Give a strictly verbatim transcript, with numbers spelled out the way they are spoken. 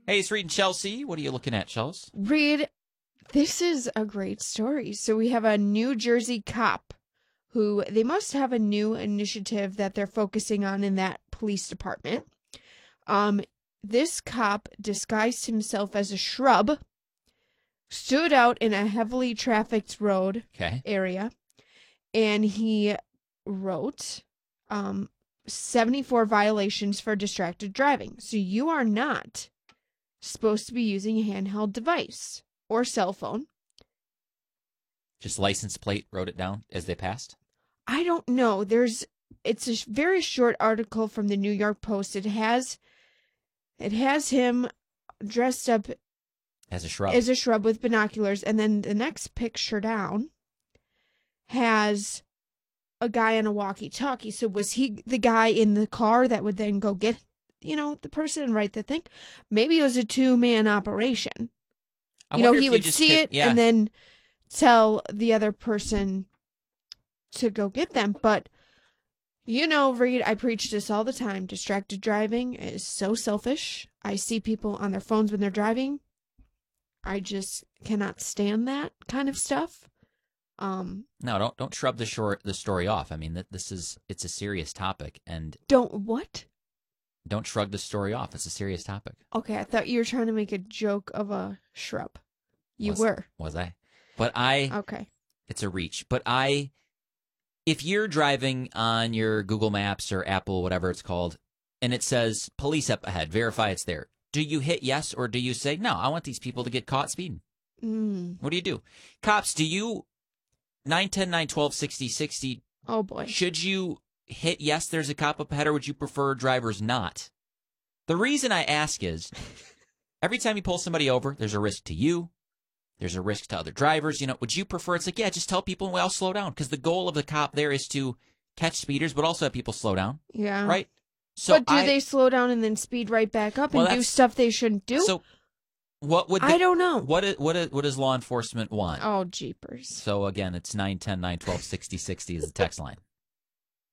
Hey, it's Reed and Chelsea. What are you looking at, Chelsea? Reed, this is a great story. So we have a New Jersey cop who they must have a new initiative that they're focusing on in that police department. Um, this cop disguised himself as a shrub, stood out in a heavily trafficked road Okay. area, and he wrote um, seventy-four violations for distracted driving. So you are not supposed to be using a handheld device or cell phone. Just license plate wrote it down as they passed? I don't know. There's it's a very short article from the New York Post. It has it has him dressed up As a shrub. as a shrub with binoculars, and then the next picture down has a guy on a walkie-talkie. So was he the guy in the car that would then go get, you know, the person and write the thing? Maybe it was a two-man operation. I You know, wonder if he you would just see could- it yeah. and then tell the other person to go get them. But, you know, Reed, I preach this all the time. Distracted driving is so selfish. I see people on their phones when they're driving. I just cannot stand that kind of stuff. Um, No, don't don't shrub the short the story off. I mean, that this is it's a serious topic, and don't what? don't shrug the story off. It's a serious topic. Okay, I thought you were trying to make a joke of a shrub. You Was- were. Was I? But I Okay. it's a reach. But I if you're driving on your Google Maps or Apple, whatever it's called, and it says police up ahead, verify it's there. Do you hit yes, or do you say, no, I want these people to get caught speeding? Mm. What do you do? Cops, do you nine ten, nine twelve, sixty, sixty, Oh, boy. should you hit yes, there's a cop up ahead, or would you prefer drivers not? The reason I ask is every time you pull somebody over, there's a risk to you. There's a risk to other drivers. You know, would you prefer it's like, yeah, just tell people, well, slow down, because the goal of the cop there is to catch speeders, but also have people slow down, Yeah. right? So but do I, they slow down and then speed right back up Well, and do that's- stuff they shouldn't do? So what would I they, don't know. what is, what is, what does law enforcement want? Oh, jeepers. So again, it's nine ten, nine twelve, sixty, sixty is the text line.